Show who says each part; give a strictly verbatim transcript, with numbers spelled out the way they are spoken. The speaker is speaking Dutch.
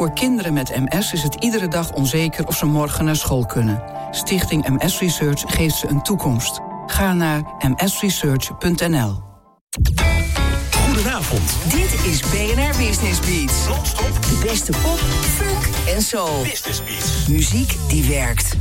Speaker 1: Voor kinderen met M S is het iedere dag onzeker of ze morgen naar school kunnen. Stichting M S Research geeft ze een toekomst. Ga naar m s research punt n l.
Speaker 2: Goedenavond.
Speaker 3: Dit is B N R Business Beats.
Speaker 2: Non-stop
Speaker 3: De beste pop, funk en soul.
Speaker 2: Business Beats.
Speaker 3: Muziek die werkt.